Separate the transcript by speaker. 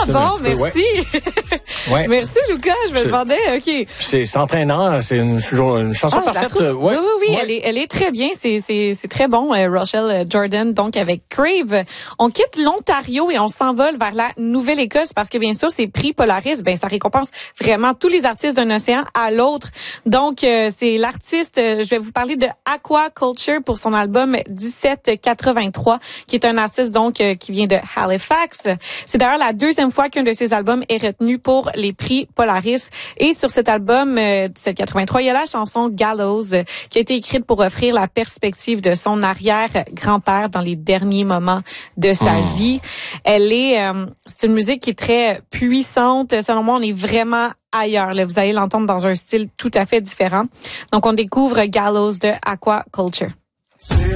Speaker 1: bon, merci.
Speaker 2: Ouais.
Speaker 1: Merci, Lucas. Je me demandais, OK.
Speaker 2: C'est entraînant. C'est une chanson parfaite.
Speaker 1: Oui, elle est très bien. C'est très bon, Rochelle Jordan. Donc, avec Crave, on quitte l'Ontario et on s'envole vers la Nouvelle-Écosse parce que, bien sûr, ces prix Polaris, ça récompense vraiment tous les artistes d'un océan à l'autre. Donc, c'est l'artiste, je vais vous parler de Aquaculture pour son album 1783, qui est un artiste, donc, qui vient de Halifax. C'est d'ailleurs la deuxième fois qu'un de ses albums est retenu pour les prix Polaris. Et sur cet album 1783, il y a la chanson Gallows qui a été écrite pour offrir la perspective de son arrière-grand-père dans les derniers moments de sa vie. C'est une musique qui est très puissante. Selon moi, on est vraiment ailleurs. Là, vous allez l'entendre dans un style tout à fait différent. Donc, on découvre Gallows de Aquaculture.